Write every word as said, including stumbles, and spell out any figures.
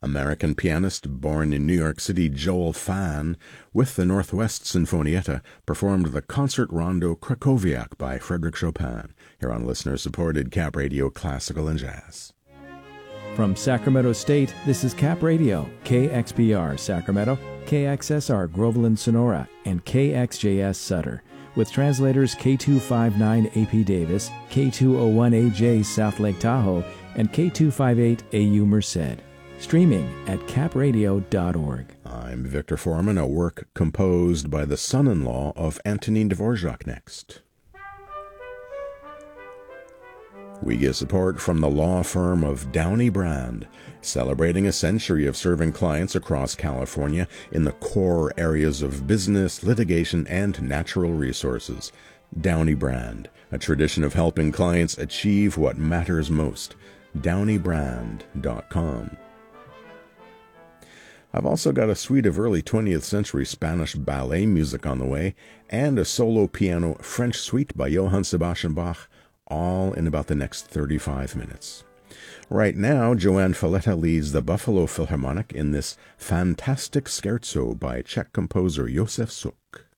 American pianist born in New York City Joel Fan, with the Northwest Sinfonietta, performed the concert rondo Krakowiak by Frédéric Chopin, here on listener-supported Cap Radio Classical and Jazz. From Sacramento State, this is Cap Radio, K X P R Sacramento, K X S R Groveland Sonora, and K X J S Sutter, with translators K two fifty-nine A P Davis, K two oh one A J South Lake Tahoe, and K two fifty-eight A U Merced. Streaming at cap radio dot org. I'm Victor Foreman, a work composed by the son-in-law of Antonin Dvorak next. We get support from the law firm of Downey Brand, celebrating a century of serving clients across California in the core areas of business, litigation, and natural resources. Downey Brand, a tradition of helping clients achieve what matters most. downey brand dot com. I've also got a suite of early twentieth century Spanish ballet music on the way, and a solo piano French suite by Johann Sebastian Bach, all in about the next thirty-five minutes. Right now, Joanne Falletta leads the Buffalo Philharmonic in this fantastic scherzo by Czech composer Josef Suk.